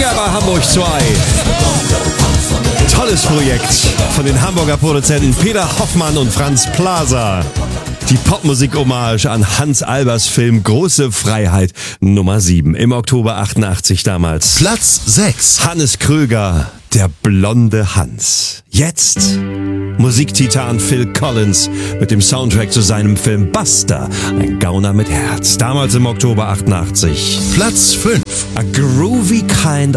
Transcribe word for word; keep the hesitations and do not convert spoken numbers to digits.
Finger bei Hamburg zwei. Tolles Projekt von den Hamburger Produzenten Peter Hoffmann und Franz Plaza. Die Popmusik-Hommage an Hans Albers Film Große Freiheit Nummer sieben. Im Oktober achtundachtzig damals. Platz sechs. Hannes Kröger, der blonde Hans. Jetzt Musiktitan Phil Collins mit dem Soundtrack zu seinem Film Buster, ein Gauner mit Herz. Damals im Oktober achtundachtzig. Platz fünf. A groovy kind